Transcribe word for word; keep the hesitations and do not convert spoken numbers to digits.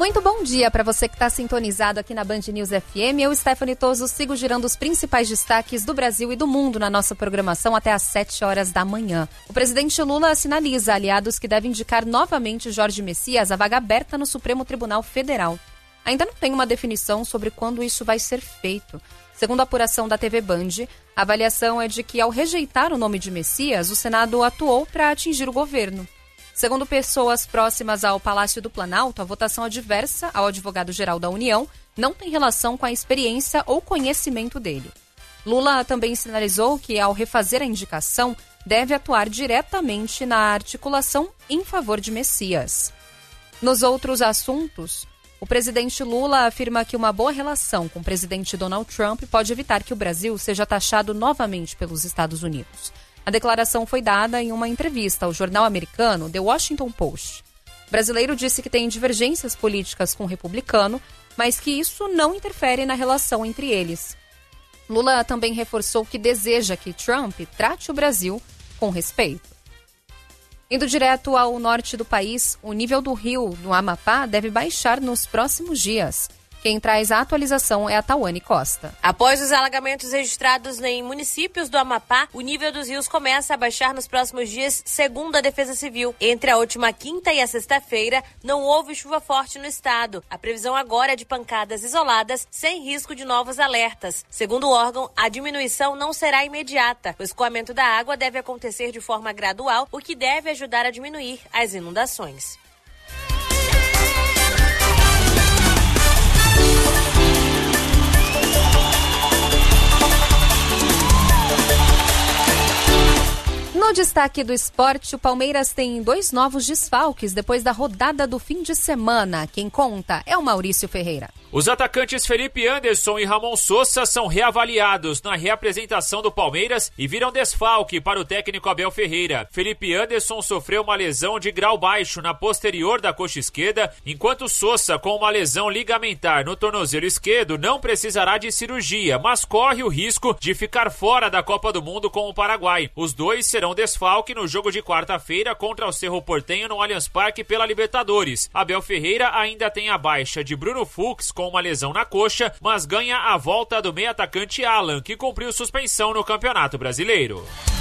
Muito bom dia para você que está sintonizado aqui na Band News F M. Eu, Stephanie Toso, sigo girando os principais destaques do Brasil e do mundo na nossa programação até às sete horas da manhã. O presidente Lula sinaliza aliados que devem indicar novamente Jorge Messias à vaga aberta no Supremo Tribunal Federal. Ainda não tem uma definição sobre quando isso vai ser feito. Segundo a apuração da T V Band, a avaliação é de que, ao rejeitar o nome de Messias, o Senado atuou para atingir o governo. Segundo pessoas próximas ao Palácio do Planalto, a votação adversa ao advogado-geral da União não tem relação com a experiência ou conhecimento dele. Lula também sinalizou que, ao refazer a indicação, deve atuar diretamente na articulação em favor de Messias. Nos outros assuntos, o presidente Lula afirma que uma boa relação com o presidente Donald Trump pode evitar que o Brasil seja taxado novamente pelos Estados Unidos. A declaração foi dada em uma entrevista ao jornal americano The Washington Post. O brasileiro disse que tem divergências políticas com o republicano, mas que isso não interfere na relação entre eles. Lula também reforçou que deseja que Trump trate o Brasil com respeito. Indo direto ao norte do país, o nível do rio no Amapá deve baixar nos próximos dias. Quem traz a atualização é a Tawane Costa. Após os alagamentos registrados em municípios do Amapá, o nível dos rios começa a baixar nos próximos dias, segundo a Defesa Civil. Entre a última quinta e a sexta-feira, não houve chuva forte no estado. A previsão agora é de pancadas isoladas, sem risco de novos alertas. Segundo o órgão, a diminuição não será imediata. O escoamento da água deve acontecer de forma gradual, o que deve ajudar a diminuir as inundações. No destaque do esporte, o Palmeiras tem dois novos desfalques depois da rodada do fim de semana. Quem conta é o Maurício Ferreira. Os atacantes Felipe Anderson e Ramon Sosa são reavaliados na reapresentação do Palmeiras e viram desfalque para o técnico Abel Ferreira. Felipe Anderson sofreu uma lesão de grau baixo na posterior da coxa esquerda, enquanto Sosa, com uma lesão ligamentar no tornozelo esquerdo, não precisará de cirurgia, mas corre o risco de ficar fora da Copa do Mundo com o Paraguai. Os dois serão desfalque no jogo de quarta-feira contra o Cerro Porteño no Allianz Parque pela Libertadores. Abel Ferreira ainda tem a baixa de Bruno Fux com uma lesão na coxa, mas ganha a volta do meio atacante Alan, que cumpriu suspensão no Campeonato Brasileiro.